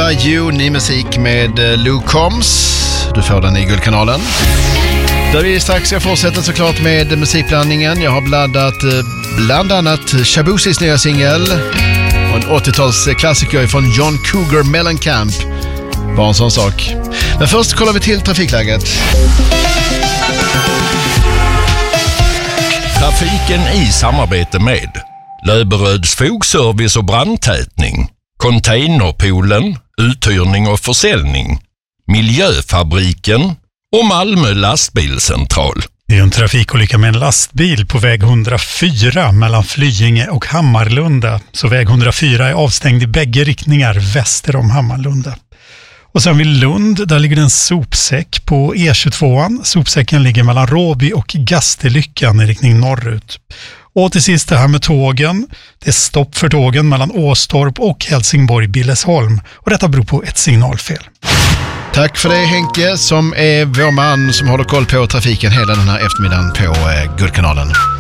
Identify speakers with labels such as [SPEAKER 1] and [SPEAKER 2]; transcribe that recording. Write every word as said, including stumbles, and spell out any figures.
[SPEAKER 1] Eva You, ny musik med Luke Combs. Du får den i Guldkanalen. Där vi strax ska fortsätta såklart med musikblandningen. Jag har blandat bland annat Shaboozys nya singel och en åttiotalsklassiker från John Cougar Mellencamp. Bara en sån sak. Men först kollar vi till trafikläget.
[SPEAKER 2] Trafiken i samarbete med Löberöds fogservice och brandtätning, Containerpoolen, uthyrning och försäljning, Miljöfabriken och Malmö lastbilscentral.
[SPEAKER 3] Det är en trafikolycka med en lastbil på väg hundrafyra mellan Flyinge och Hammarlunda. Så väg hundrafyra är avstängd i bägge riktningar väster om Hammarlunda. Och sen vid Lund, där ligger en sopsäck på E tjugotvåan. Sopsäcken ligger mellan Råby och Gastelyckan i riktning norrut. Och till sist det här med tågen. Det är stopp för tågen mellan Åstorp och Helsingborg-Billesholm. Och detta beror på ett signalfel.
[SPEAKER 1] Tack för det Henke, som är vår man som håller koll på trafiken hela den här eftermiddagen på eh, Guldkanalen.